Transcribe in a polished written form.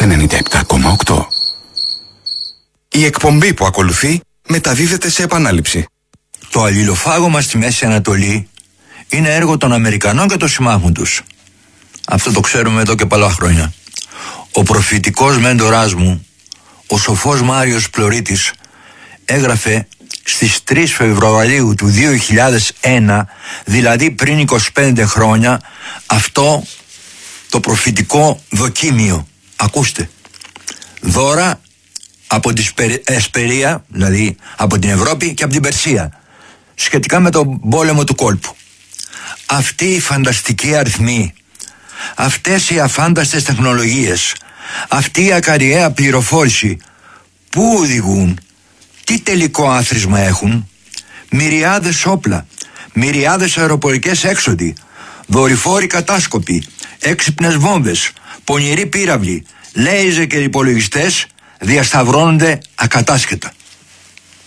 97,8. Η εκπομπή που ακολουθεί μεταδίδεται σε επανάληψη. Το αλληλοφάγωμα στη Μέση Ανατολή είναι έργο των Αμερικανών και των συμμάχων τους. Αυτό το ξέρουμε εδώ και πολλά χρόνια. Ο προφητικός μέντοράς μου, ο σοφός Μάριος Πλωρίτης, έγραφε στις 3 Φεβρουαρίου του 2001, δηλαδή πριν 25 χρόνια, αυτό το προφητικό δοκίμιο. Ακούστε. Δώρα από την Εσπερία, δηλαδή από την Ευρώπη και από την Περσία, σχετικά με τον πόλεμο του κόλπου. Αυτοί οι φανταστικοί αριθμοί, αυτές οι αφάνταστες τεχνολογίες, αυτή η ακαριαία πληροφόρηση, πού οδηγούν, τι τελικό άθροισμα έχουν? Μυριάδες όπλα, μυριάδες αεροπορικές έξοδοι, δορυφόροι κατάσκοποι, έξυπνες βόμβες, πονηροί πύραυλοι, λέιζερ και υπολογιστές διασταυρώνονται ακατάσχετα.